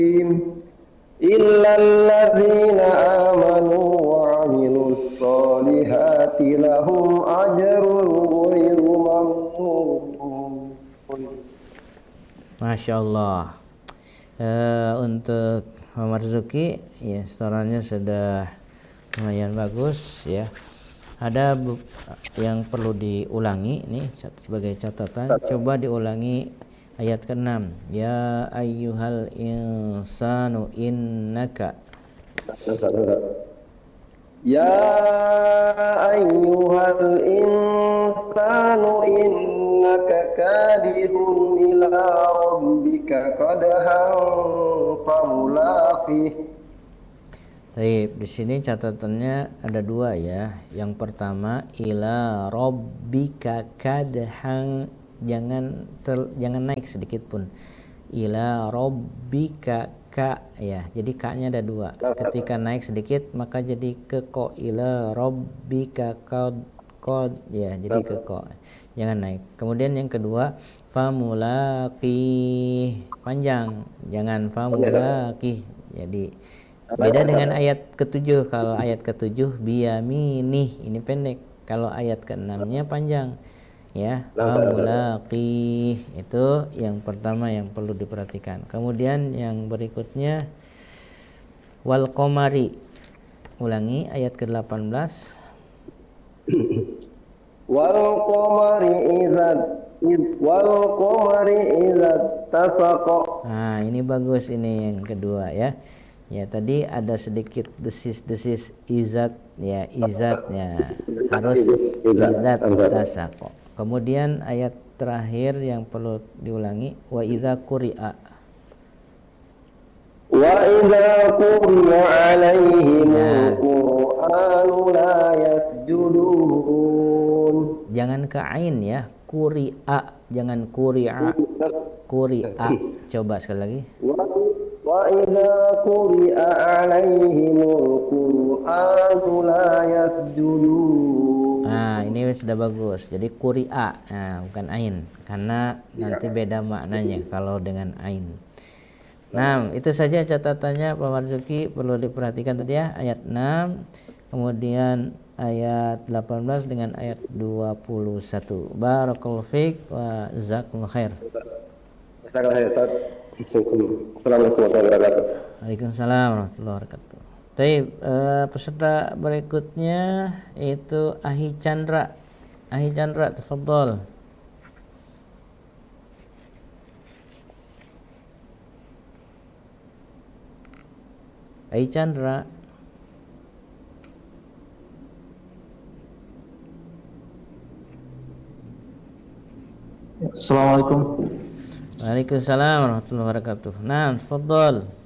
illal ladzina amanu wa 'amilus solihati lahum ajrun ghairu mamnun. Masya Allah. Untuk Pak Marzuki ya, setorannya sudah lumayan bagus ya. Ada yang perlu diulangi nih sebagai catatan. Coba diulangi ayat ke-6. Ya ayyuhal insanu innaka. Ya ayyuhal insanu innaka kadihun ila rabbika qadhan famulaqih. Baik, di sini catatannya ada dua ya. Yang pertama ila rabbika kadhan, jangan naik sedikit pun. Ila rabbika ka ya. Jadi ka-nya ada dua. Ketika naik sedikit maka jadi ke ko. Ila rabbika qad ya, jadi ke ko. Jangan naik. Kemudian yang kedua famulaqi, panjang. Jangan famulaqi. Jadi beda dengan ayat ke-7. Kalau ayat ke-7 biyaminih, ini pendek. Kalau ayat ke-6-nya panjang. Ya, famulaqih. Itu yang pertama yang perlu diperhatikan. Kemudian yang berikutnya wal qamari. Ulangi ayat ke-18. Wal qamari idzat tasaqa. Nah, ini bagus, ini yang kedua ya. Ya, tadi ada sedikit desis-desis izat ya, izatnya harus izat tasaqa. Kemudian ayat terakhir yang perlu diulangi wa idza quri'a. Wa idza quri'a 'alaihimul qur'anu la yasjudun. Jangan ke ain ya, quri'a, jangan quri'a. Quri'a. Coba sekali lagi. Wa idza quri'a 'alaihimul qur'anu la yasjudun. Nah, ini sudah bagus. Jadi quri'a, nah, bukan ain, karena nanti beda maknanya kalau dengan ain. Nah, itu saja catatannya Pak Marzuki, perlu diperhatikan tadi ya, ayat 6, kemudian ayat 18 dengan ayat 21. Barakallahu fiik wa jazakumullahu khair. Assalamualaikum warahmatullahi wabarakatuh. Waalaikumsalam warahmatullahi wabarakatuh. Baik, peserta berikutnya itu Ahi Chandra. Ahi Chandra, tafadhol. Ahi Chandra. Assalamualaikum. Waalaikumsalam warahmatullahi wabarakatuh. Nah, tafadhol.